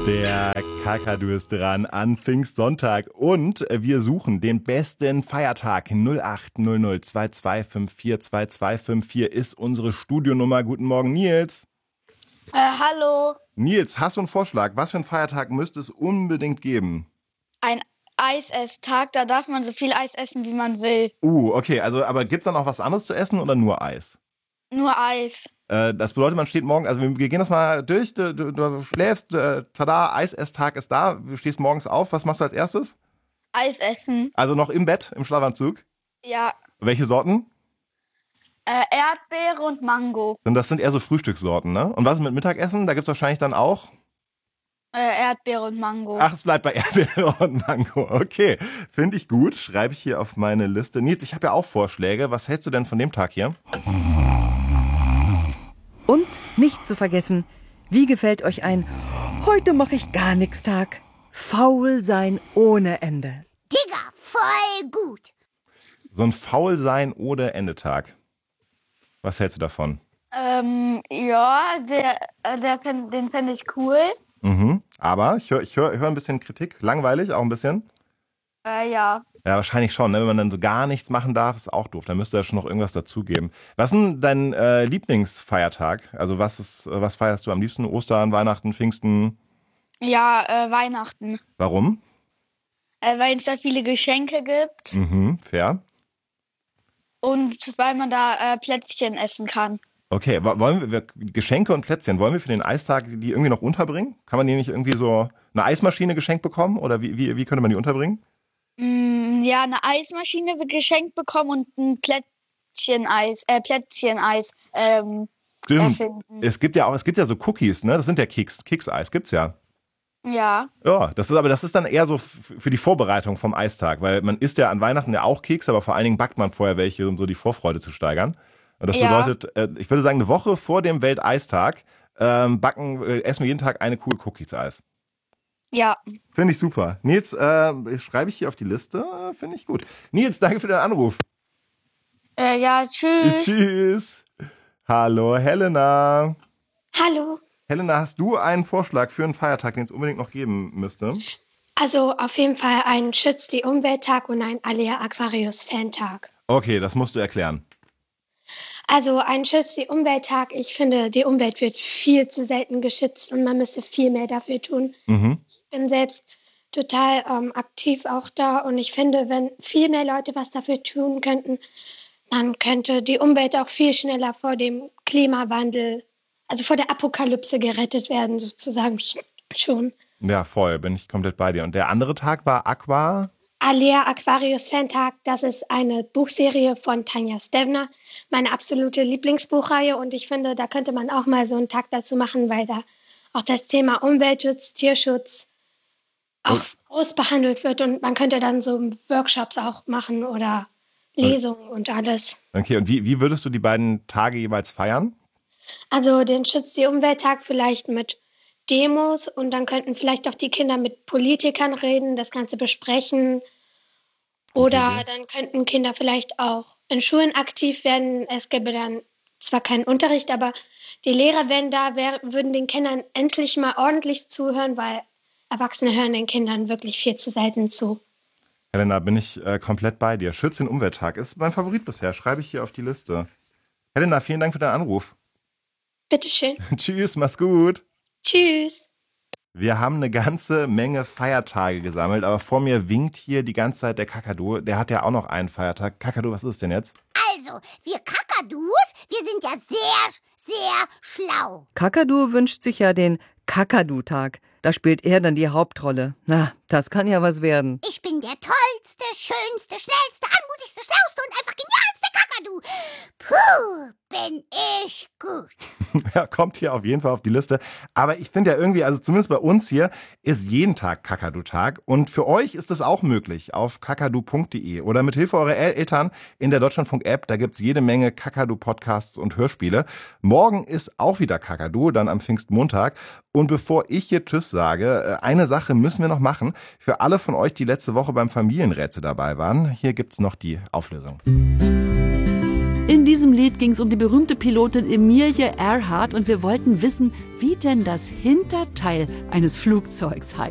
Der Kakadu ist dran an Pfingstsonntag und wir suchen den besten Feiertag. 0800 2254 2254 ist unsere Studionummer. Guten Morgen, Nils. Hallo. Nils, hast du einen Vorschlag? Was für einen Feiertag müsste es unbedingt geben? Ein Eisesstag, da darf man so viel Eis essen, wie man will. Okay, aber gibt es dann auch was anderes zu essen oder nur Eis? Nur Eis. Das bedeutet, man steht morgen, also wir gehen das mal durch, du schläfst, tada, Eisesstag ist da, du stehst morgens auf, was machst du als erstes? Eis essen. Also noch im Bett, im Schlafanzug? Ja. Welche Sorten? Erdbeere und Mango. Denn das sind eher so Frühstückssorten, ne? Und was ist mit Mittagessen? Da gibt es wahrscheinlich dann auch? Erdbeere und Mango. Ach, es bleibt bei Erdbeere und Mango. Okay, finde ich gut, schreibe ich hier auf meine Liste. Nils, ich habe ja auch Vorschläge. Was hältst du denn von dem Tag hier? Und nicht zu vergessen, wie gefällt euch ein "Heute mache ich gar nix" Tag? Faul sein ohne Ende. Digga, voll gut. So ein Faulsein ohne Ende-Tag. Was hältst du davon? Ja, den fände ich cool. Aber ich hör ein bisschen Kritik. Langweilig auch ein bisschen? Ja. Ja, wahrscheinlich schon. Ne? Wenn man dann so gar nichts machen darf, ist auch doof. Dann müsste ja schon noch irgendwas dazugeben. Was ist denn dein Lieblingsfeiertag? Also was feierst du am liebsten? Ostern, Weihnachten, Pfingsten? Ja, Weihnachten. Warum? Weil es da viele Geschenke gibt Fair. und weil man da Plätzchen essen kann. Okay, wollen wir Geschenke und Plätzchen, wollen wir für den Eistag die irgendwie noch unterbringen? Kann man die nicht irgendwie so eine Eismaschine geschenkt bekommen? Oder wie könnte man die unterbringen? Ja, eine Eismaschine wird geschenkt bekommen und ein Plätzcheneis Stimmt. erfinden. Es gibt ja so Cookies, ne? Das sind ja Kekseis, gibt's ja. Ja. Ja, das ist dann eher so für die Vorbereitung vom Eistag, weil man isst ja an Weihnachten ja auch Kekse, aber vor allen Dingen backt man vorher welche, um so die Vorfreude zu steigern. Und das bedeutet, ich würde sagen, eine Woche vor dem Welteistag essen wir jeden Tag eine Kugel Cookies-Eis. Ja. Finde ich super. Nils, schreibe ich hier auf die Liste, finde ich gut. Nils, danke für den Anruf. Ja, tschüss. Tschüss. Hallo, Helena. Hallo. Helena, hast du einen Vorschlag für einen Feiertag, den es unbedingt noch geben müsste? Also auf jeden Fall ein Schütz die Umwelttag und ein Alea Aquarius Fantag. Okay, das musst du erklären. Also ein Schütz die Umwelttag, ich finde, die Umwelt wird viel zu selten geschützt und man müsste viel mehr dafür tun. Ich bin selbst total aktiv auch da und ich finde, wenn viel mehr Leute was dafür tun könnten, dann könnte die Umwelt auch viel schneller vor dem Klimawandel, also vor der Apokalypse gerettet werden, sozusagen schon. Ja, voll, bin ich komplett bei dir. Und der andere Tag war Alea Aquarius Fantag, das ist eine Buchserie von Tanja Stevner, meine absolute Lieblingsbuchreihe und ich finde, da könnte man auch mal so einen Tag dazu machen, weil da auch das Thema Umweltschutz, Tierschutz auch groß behandelt wird und man könnte dann so Workshops auch machen oder Lesungen und alles. Okay, und wie würdest du die beiden Tage jeweils feiern? Also den Schutz die Umwelttag vielleicht mit Demos und dann könnten vielleicht auch die Kinder mit Politikern reden, das Ganze besprechen. Oder dann könnten Kinder vielleicht auch in Schulen aktiv werden. Es gäbe dann zwar keinen Unterricht, aber die Lehrer würden den Kindern endlich mal ordentlich zuhören, weil Erwachsene hören den Kindern wirklich viel zu selten zu. Helena, bin ich komplett bei dir. Schütz den Umwelttag ist mein Favorit bisher, schreibe ich hier auf die Liste. Helena, vielen Dank für deinen Anruf. Bitteschön. Tschüss, mach's gut. Tschüss. Wir haben eine ganze Menge Feiertage gesammelt, aber vor mir winkt hier die ganze Zeit der Kakadu. Der hat ja auch noch einen Feiertag. Kakadu, was ist denn jetzt? Also, wir Kakadus, wir sind ja sehr, sehr schlau. Kakadu wünscht sich ja den Kakadu-Tag. Da spielt er dann die Hauptrolle. Na, das kann ja was werden. Ich bin der tollste, schönste, schnellste, anmutigste, schlauste und einfach genialste Kakadu. Puh, bin ich gut. Ja, kommt hier auf jeden Fall auf die Liste. Aber ich finde ja irgendwie, also zumindest bei uns hier, ist jeden Tag Kakadu-Tag. Und für euch ist es auch möglich auf kakadu.de oder mit Hilfe eurer Eltern in der Deutschlandfunk-App. Da gibt's jede Menge Kakadu-Podcasts und Hörspiele. Morgen ist auch wieder Kakadu, dann am Pfingstmontag. Und bevor ich hier Tschüss sage, eine Sache müssen wir noch machen. Für alle von euch, die letzte Woche beim Familienrätsel dabei waren, hier gibt's noch die Auflösung. In diesem Leben Lied ging es um die berühmte Pilotin Emilie Earhart und wir wollten wissen, wie denn das Hinterteil eines Flugzeugs heißt.